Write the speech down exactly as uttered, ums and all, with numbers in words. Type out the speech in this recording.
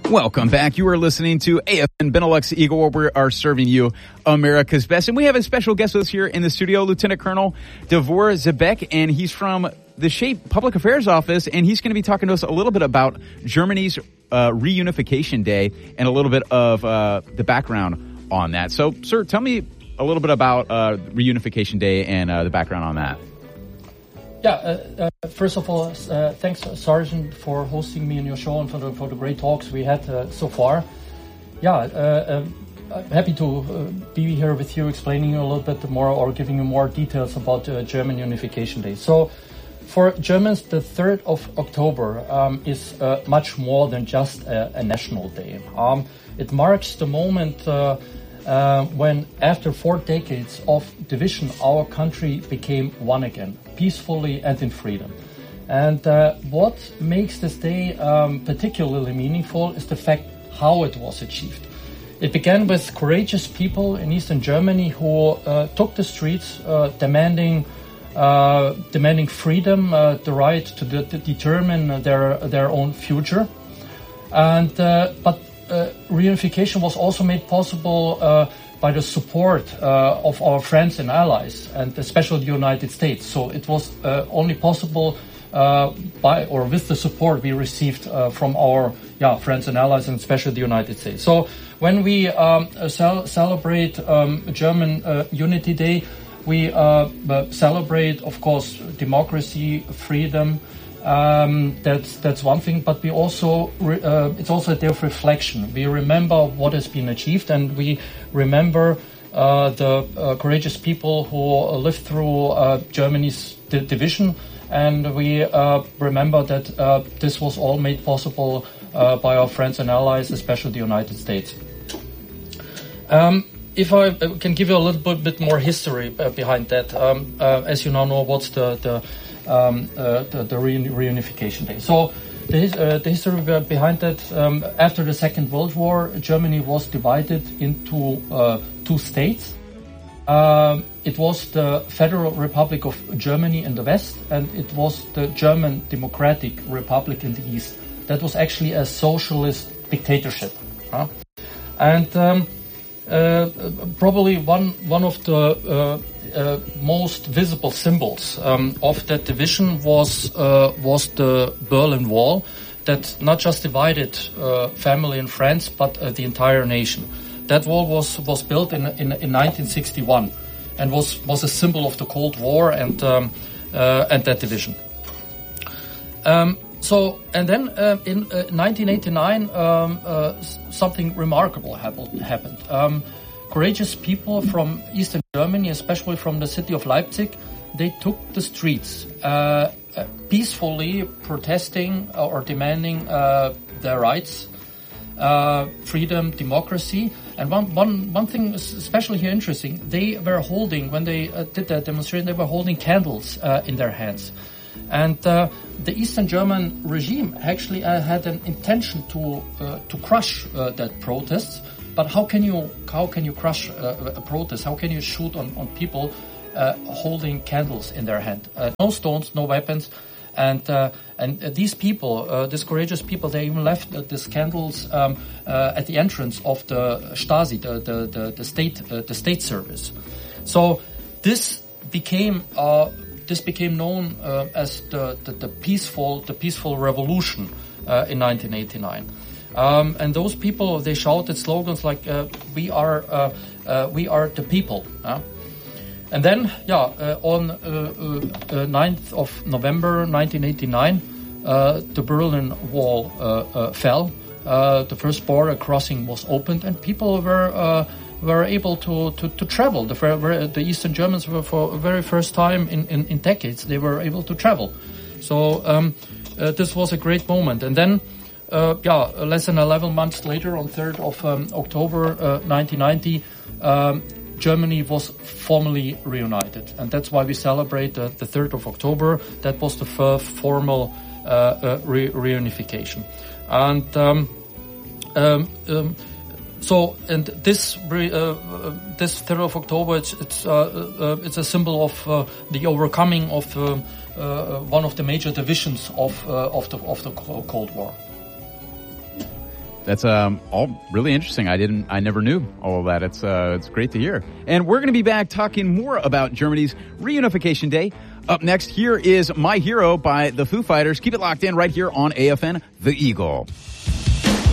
Welcome back. You are listening to A F N Benelux Eagle, where we are serving you America's best. And we have a special guest with us here in the studio, Lieutenant Colonel Davor Zibek, and he's from the SHAPE Public Affairs Office, and he's going to be talking to us a little bit about Germany's uh, Reunification Day and a little bit of uh, the background on that. So, sir, tell me a little bit about uh, Reunification Day and uh, the background on that. Yeah, uh, uh, first of all, uh, thanks, Sergeant, for hosting me in your show and for the, for the great talks we had uh, so far. Yeah, uh, uh, I'm happy to uh, be here with you, explaining you a little bit more or giving you more details about uh, German Unification Day. So, for Germans, the third of October um, is uh, much more than just a, a national day. Um, it marks the moment uh, uh, when, after four decades of division, our country became one again, peacefully and in freedom. And uh, what makes this day um, particularly meaningful is the fact how it was achieved. It began with courageous people in Eastern Germany who uh, took the streets uh, demanding uh, demanding freedom, uh, the right to, de- to determine their their own future. And uh, but uh, reunification was also made possible uh, by the support uh, of our friends and allies, and especially the United States. So it was uh, only possible uh, by or with the support we received uh, from our yeah friends and allies, and especially the United States. So when we um, cel- celebrate um, German uh, Unity Day, we uh, celebrate, of course, democracy, freedom. Um, that's that's one thing, but we also re, uh, it's also a day of reflection. We remember what has been achieved, and we remember uh, the uh, courageous people who lived through uh, Germany's di- division, and we uh, remember that uh, this was all made possible uh, by our friends and allies, especially the United States. Um, If I can give you a little bit, bit more history uh, behind that, um, uh, as you now know, what's the the um, uh, the, the reunification day. So the, uh, the history behind that, um, after the Second World War, Germany was divided into uh, two states. Um, it was the Federal Republic of Germany in the west, and it was the German Democratic Republic in the east. That was actually a socialist dictatorship. Huh? And um, Uh, probably one one of the uh, uh, most visible symbols um, of that division was uh, was the Berlin Wall, that not just divided uh, family and friends, but uh, the entire nation. That wall was was built in in, in nineteen sixty-one, and was was a symbol of the Cold War and um, uh, and that division. Um, So, and then uh, in uh, nineteen eighty-nine, um, uh, something remarkable happened. happened. Um, courageous people from Eastern Germany, especially from the city of Leipzig, they took the streets, uh, uh, peacefully protesting or demanding uh, their rights, uh, freedom, democracy. And one, one, one thing is especially here interesting, they were holding, when they uh, did that demonstration, they were holding candles uh, in their hands. And uh, the Eastern German regime actually uh, had an intention to uh, to crush uh, that protest. But how can you how can you crush uh, a protest? How can you shoot on on people uh, holding candles in their hand? Uh, no stones, no weapons, and uh, and uh, these people, uh, these courageous people, they even left uh, these candles um, uh, at the entrance of the Stasi, the the the, the state uh, the state service. So this became. Uh, This became known uh, as the, the, the peaceful the peaceful revolution uh, in nineteen eighty-nine, um, and those people, they shouted slogans like uh, "We are uh, uh, we are the people." Uh? And then, yeah, uh, on uh, uh, ninth of November nineteen eighty-nine, uh, the Berlin Wall uh, uh, fell. Uh, the first border crossing was opened, and people were. Uh, were able to, to, to travel. The, the Eastern Germans were, for the very first time in, in, in decades, they were able to travel. So um, uh, this was a great moment. And then, uh, yeah, less than eleven months later, on third of um, October uh, nineteen ninety, um, Germany was formally reunited. And that's why we celebrate the, the third of October. That was the first formal uh, uh, re- reunification. And um, um, um, So, and this uh, this third of October, it's it's, uh, uh, it's a symbol of uh, the overcoming of uh, uh, one of the major divisions of uh, of the of the Cold War. That's um, all really interesting. I didn't, I never knew all of that. It's uh, it's great to hear. And we're going to be back talking more about Germany's Reunification Day. Up next, here is My Hero by the Foo Fighters. Keep it locked in right here on A F N, The Eagle.